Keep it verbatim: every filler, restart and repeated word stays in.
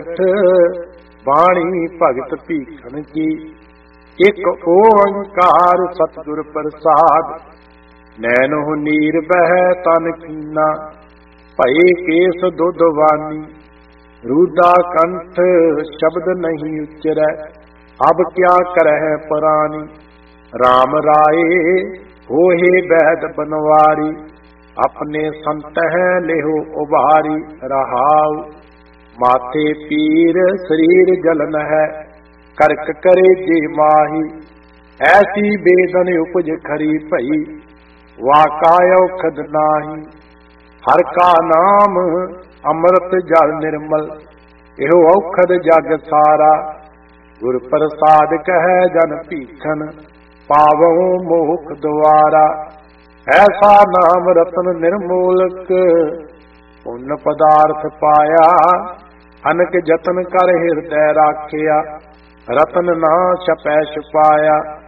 ਬਾਣੀ ਭਗਤ ਭੀਖਣ ਕੀ। ਇੱਕ ਓੰਕਾਰ ਸਤਿਗੁਰ ਪ੍ਰਸਾਦ, ਨੈਣੋ ਨੀਰ ਬਹਿ ਤਨ ਕੀਨਾ। ਭਏ ਕੇਸ ਦੁੱਧ ਵਾਨੀ, ਰੂਦਾ ਕੰਠ ਸ਼ਬਦ ਨਹੀਂ ਉਚਰੈ। ਅਬ ਕਿਆ ਕਰਹਿ ਪਰਾਨੀ, ਰਾਮ ਰਾਏ ਹੋਏ ਬੈਦ ਬਨਵਾਰੀ। ਆਪਣੇ ਸੰਤਹਿ ਲਿਹੋ ਉਭਾਰੀ, ਰਹਾਉ ਮਾਥੇ ਪੀਰ ਸਰੀਰ ਜਲਨ ਹੈ। ਕਰਕ ਕਰੇ ਜੇ ਮਾਹੀ, ਐਸੀ ਬੇਦਨ ਉਪਜ ਖਰੀ ਭਈ। ਵਾਕਾ ਔਖਦ ਨਾਹੀ, ਹਰ ਕਾ ਨਾਮ ਅੰਮ੍ਰਿਤ ਜਲ ਨਿਰਮਲ। ਇਹੋ ਔਖਦ ਜਗ ਸਾਰਾ, ਗੁਰ ਪ੍ਰਸਾਦ ਕਹਿ ਜਨ ਭੀਖਨ। ਪਾਵਹੁ ਮੋਖ ਦੁਆਰਾ, ਐਸਾ ਨਾਮ ਰਤਨ ਨਿਰਮੋਲਕ। ਪੁੰਨ ਪਦਾਰਥ ਪਾਇਆ, ਅਨਕ ਜਤਨ ਕਰ ਹਿਰਦੈ ਰਾਖਿਆ। ਰਤਨ ਨਾ ਛਪੈ ਛੁਪਾਇਆ,